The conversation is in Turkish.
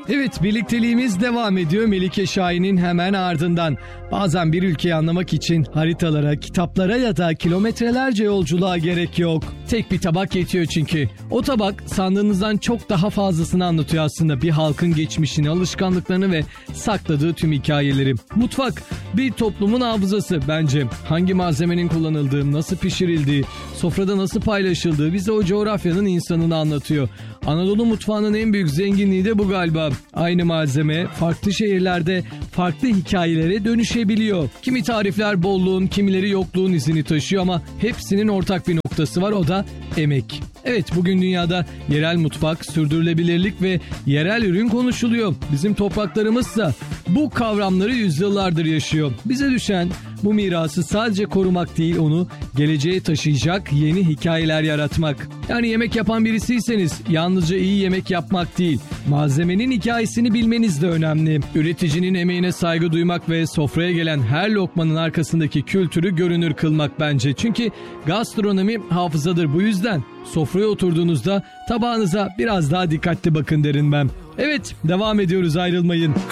Evet, birlikteliğimiz devam ediyor Melike Şahin'in hemen ardından. Bazen bir ülkeyi anlamak için haritalara, kitaplara ya da kilometrelerce yolculuğa gerek yok. Tek bir tabak yetiyor çünkü. O tabak sandığınızdan çok daha fazlasını anlatıyor aslında. Bir halkın geçmişini, alışkanlıklarını ve sakladığı tüm hikayeleri. Mutfak bir toplumun hafızası bence. Hangi malzemenin kullanıldığı, nasıl pişirildiği, sofrada nasıl paylaşıldığı bize o coğrafyanın insanını anlatıyor. Anadolu mutfağının en büyük zenginliği de bu galiba. Aynı malzeme farklı şehirlerde farklı hikayelere dönüşebiliyor. Kimi tarifler bolluğun, kimileri yokluğun izini taşıyor ama hepsinin ortak bir noktası var, o da emek. Evet, bugün dünyada yerel mutfak, sürdürülebilirlik ve yerel ürün konuşuluyor. Bizim topraklarımızsa bu kavramları yüzyıllardır yaşıyor. Bize düşen bu mirası sadece korumak değil, onu geleceğe taşıyacak yeni hikayeler yaratmak. Yani yemek yapan birisiyseniz yalnızca iyi yemek yapmak değil, malzemenin hikayesini bilmeniz de önemli. Üreticinin emeğine saygı duymak ve sofraya gelen her lokmanın arkasındaki kültürü görünür kılmak bence. Çünkü gastronomi hafızadır, bu yüzden sofraya oturduğunuzda tabağınıza biraz daha dikkatli bakın derim ben. Evet, devam ediyoruz, ayrılmayın.